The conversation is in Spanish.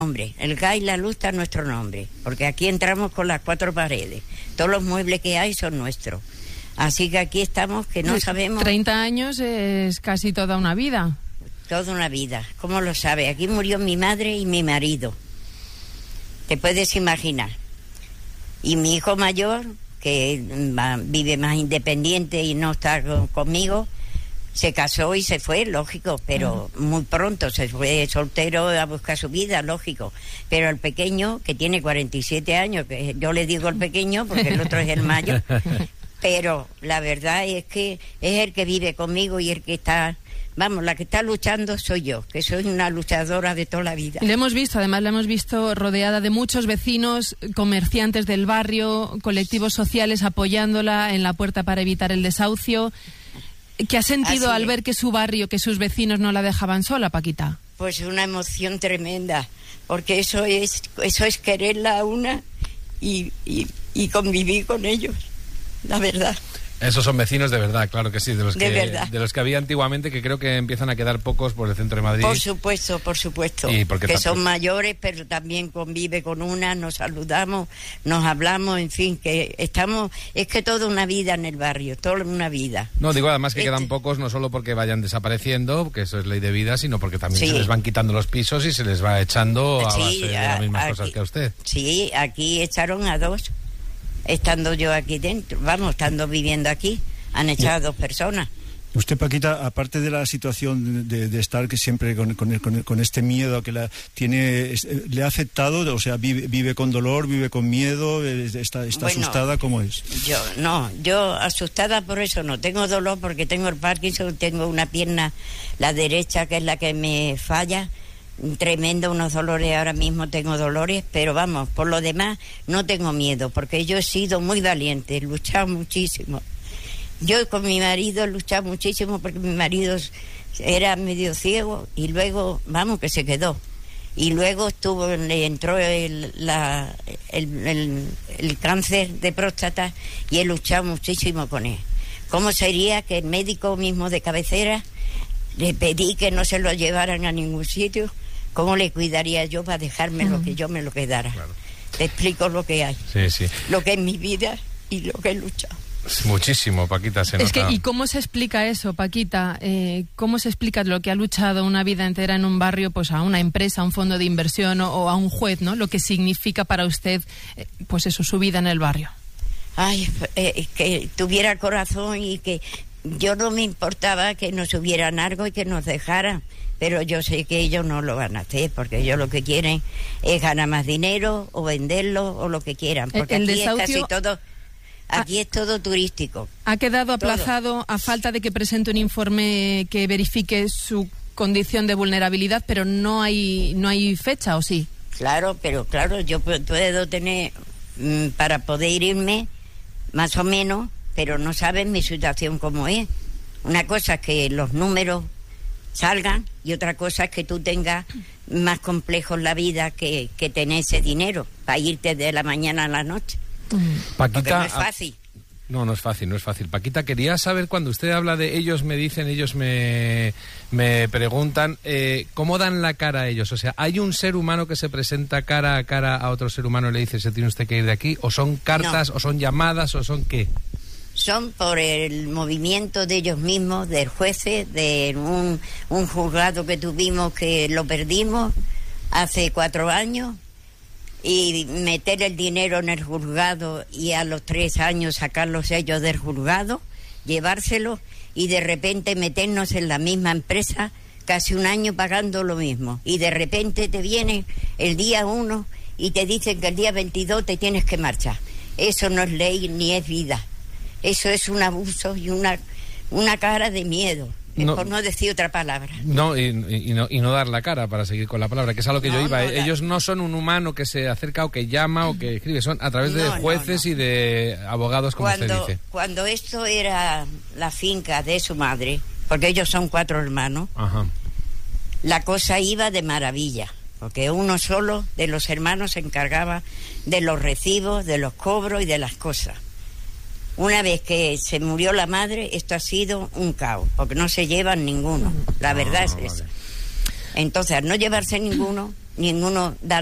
Hombre, el gas y la luz está nuestro nombre, porque aquí entramos con las 4 paredes. Todos los muebles que hay son nuestros. Así que aquí estamos, que no sabemos... 30 años es casi toda una vida. Toda una vida, ¿cómo lo sabe? Aquí murió mi madre y mi marido. Te puedes imaginar. Y mi hijo mayor, que vive más independiente y no está conmigo, se casó y se fue, lógico, pero muy pronto se fue soltero a buscar su vida, lógico. Pero el pequeño, que tiene 47 años, que yo le digo el pequeño porque el otro es el mayor, pero la verdad es que es el que vive conmigo y el que está... Vamos, la que está luchando soy yo, que soy una luchadora de toda la vida. Le hemos visto, además la hemos visto rodeada de muchos vecinos, comerciantes del barrio, colectivos sociales apoyándola en la puerta para evitar el desahucio. ¿Qué ha sentido al ver que su barrio, que sus vecinos no la dejaban sola, Paquita? Pues una emoción tremenda, porque eso es quererla a una y convivir con ellos, la verdad. Esos son vecinos de verdad, claro que sí, de los que había antiguamente, que creo que empiezan a quedar pocos por el centro de Madrid. Por supuesto, que son mayores, pero también convive con una, nos saludamos, nos hablamos, en fin, que estamos, es que toda una vida en el barrio, toda una vida. No, digo además que quedan pocos, no solo porque vayan desapareciendo, que eso es ley de vida, sino porque también se les van quitando los pisos y se les va echando a base de las mismas cosas que a usted. Sí, aquí echaron a 2. Estando yo aquí dentro, estando viviendo aquí, han echado a 2 personas. Usted, Paquita, aparte de la situación de estar que siempre con este miedo que la tiene, ¿le ha afectado? O sea, vive con dolor, vive con miedo, está asustada, ¿cómo es? Yo asustada por eso no, tengo dolor porque tengo el Parkinson, tengo una pierna, la derecha, que es la que me falla, tremendo, unos dolores, ahora mismo tengo dolores, pero vamos, por lo demás no tengo miedo, porque yo he sido muy valiente, he luchado muchísimo. Yo con mi marido he luchado muchísimo porque mi marido era medio ciego y luego, que se quedó. Y luego le entró el cáncer de próstata y he luchado muchísimo con él. ¿Cómo sería que el médico mismo de cabecera le pedí que no se lo llevaran a ningún sitio? ¿Cómo le cuidaría yo para dejármelo que yo me lo quedara? Claro. Te explico lo que hay. Sí. Lo que es mi vida y lo que he luchado. Muchísimo, Paquita, se nota. Es que, ¿y cómo se explica eso, Paquita? ¿Cómo se explica lo que ha luchado una vida entera en un barrio, pues a una empresa, a un fondo de inversión o a un juez, ¿no? Lo que significa para usted, pues eso, su vida en el barrio. Ay, que tuviera corazón y que yo no me importaba que nos subieran algo y que nos dejaran, pero yo sé que ellos no lo van a hacer, porque ellos lo que quieren es ganar más dinero o venderlo o lo que quieran, porque el aquí desahucio... es casi todo... Aquí es todo turístico. Ha quedado aplazado a falta de que presente un informe que verifique su condición de vulnerabilidad, pero no hay fecha, ¿o sí? Claro, yo puedo tener para poder irme, más o menos, pero no saben mi situación cómo es. Una cosa es que los números salgan y otra cosa es que tú tengas más complejo en la vida que tener ese dinero para irte de la mañana a la noche. Paquita, no es fácil. No es fácil. Paquita, quería saber, cuando usted habla de ellos me dicen, ellos me preguntan, ¿cómo dan la cara a ellos? O sea, ¿hay un ser humano que se presenta cara a cara a otro ser humano y le dice, se tiene usted que ir de aquí? ¿O son cartas, o son llamadas, o son qué? Son por el movimiento de ellos mismos, del jueces, de un juzgado que tuvimos que lo perdimos hace 4 años, y meter el dinero en el juzgado y a los 3 años sacar los sellos del juzgado, llevárselo y de repente meternos en la misma empresa casi 1 año pagando lo mismo, y de repente te vienen el día 1 y te dicen que el día 22 te tienes que marchar. Eso no es ley ni es vida, eso es un abuso y una cara de miedo. No, por no decir otra palabra. No, y no dar la cara, para seguir con la palabra, que es a lo que yo iba. Ellos no son un humano que se acerca o que llama o que escribe, son a través de jueces y de abogados, como usted dice. Cuando esto era la finca de su madre, porque ellos son 4 hermanos, la cosa iba de maravilla, porque uno solo de los hermanos se encargaba de los recibos, de los cobros y de las cosas. Una vez que se murió la madre, esto ha sido un caos, porque no se llevan ninguno. La verdad es esa. Entonces, al no llevarse ninguno, ninguno da